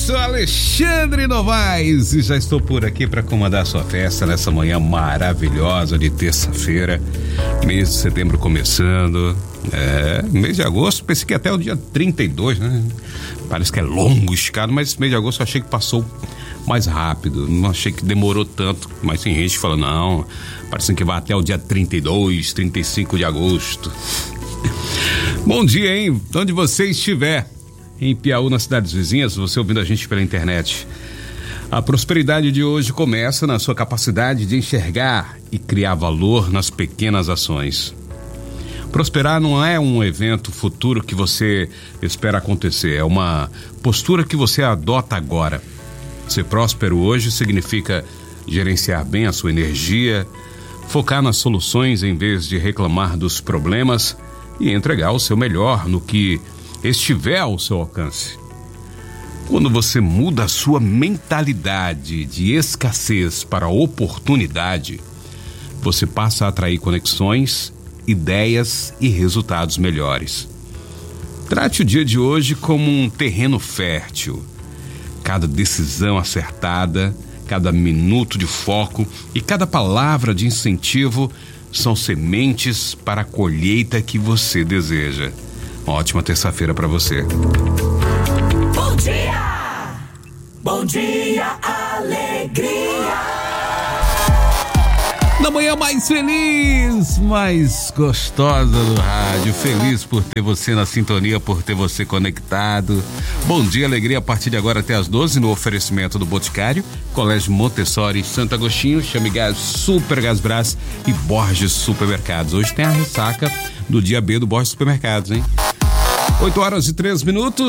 sou Alexandre Novaes e já estou por aqui para comandar sua festa nessa manhã maravilhosa de terça-feira, mês de setembro começando, mês de agosto, pensei que até o dia 32, né? Parece que é longo, esticado, mas esse mês de agosto eu achei que passou mais rápido, não achei que demorou tanto, mas tem gente que fala, não, parece que vai até o dia 32, 35 de agosto. Bom dia, hein? Onde você estiver, em Piauí, nas cidades vizinhas, você ouvindo a gente pela internet. A prosperidade de hoje começa na sua capacidade de enxergar e criar valor nas pequenas ações. Prosperar não é um evento futuro que você espera acontecer, é uma postura que você adota agora. Ser próspero hoje significa gerenciar bem a sua energia, focar nas soluções em vez de reclamar dos problemas e entregar o seu melhor no que estiver ao seu alcance. Quando você muda a sua mentalidade de escassez para oportunidade, você passa a atrair conexões, ideias e resultados melhores. Trate o dia de hoje como um terreno fértil. Cada decisão acertada, cada minuto de foco e cada palavra de incentivo são sementes para a colheita que você deseja. Uma ótima terça-feira para você. Bom dia! Bom dia, alegria! Na manhã mais feliz, mais gostosa do rádio, feliz por ter você na sintonia, por ter você conectado. Bom dia, alegria, a partir de agora até às 12 no oferecimento do Boticário, Colégio Montessori, Santo Agostinho, Chame Gás, Super Gás Brás e Borges Supermercados. Hoje tem a ressaca do dia B do Borges Supermercados, hein? 8h03,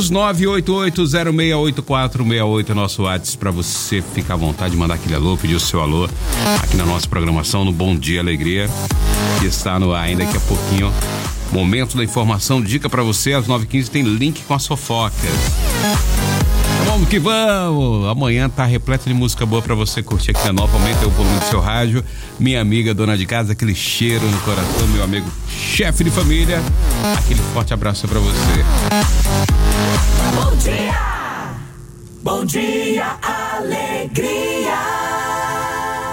988068468 é nosso WhatsApp para você ficar à vontade de mandar aquele alô, pedir o seu alô aqui na nossa programação no Bom Dia Alegria, que está no ar ainda daqui a pouquinho. Momento da informação, dica para você, às 9h15 tem link com as fofocas. Vamos que vamos! Amanhã tá repleto de música boa pra você curtir aqui na Nova. Aumenta o volume do seu rádio. Minha amiga dona de casa, aquele cheiro no coração. Meu amigo chefe de família, aquele forte abraço pra você. Bom dia! Bom dia, alegria!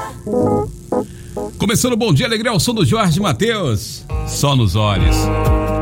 Começando o Bom Dia Alegria, o som do Jorge Mateus. Só nos olhos.